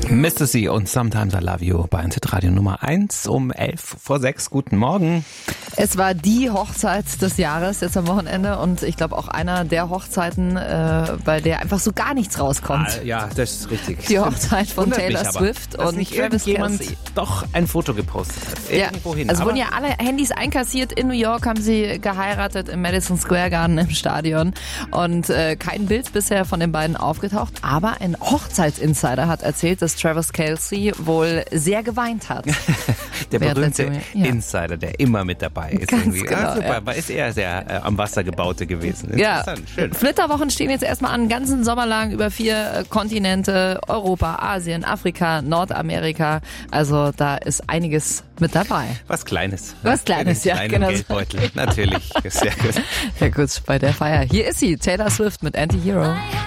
Mr. C und Sometimes I Love You bei Radio Nummer 1 um 5:11. Guten Morgen. Es war die Hochzeit des Jahres jetzt am Wochenende und ich glaube auch einer der Hochzeiten, bei der einfach so gar nichts rauskommt. Ja, das ist richtig. Die Hochzeit von Wundert Taylor mich Swift aber, dass und nicht Travis irgendjemand Kelce. doch ein Foto gepostet hat. Irgendwohin. Also aber wurden ja alle Handys einkassiert. In New York haben sie geheiratet im Madison Square Garden im Stadion und kein Bild bisher von den beiden aufgetaucht. Aber ein Hochzeitsinsider hat erzählt, dass Travis Kelce wohl sehr geweint hat. der berühmte Ja. Insider, der immer mit dabei ist. Ganz irgendwie. genau, Super, ja. aber ist eher sehr am Wasser gebaute gewesen. Ja, Interessant, schön. Flitterwochen stehen jetzt erstmal an, ganzen Sommer lang über 4 Kontinente, Europa, Asien, Afrika, Nordamerika. Also da ist einiges mit dabei. Was Kleines. Was Kleines, ja, Kleinen genau. Geldbeutel, natürlich. Sehr gut. Ja gut, bei der Feier. Hier ist sie, Taylor Swift mit Anti-Hero.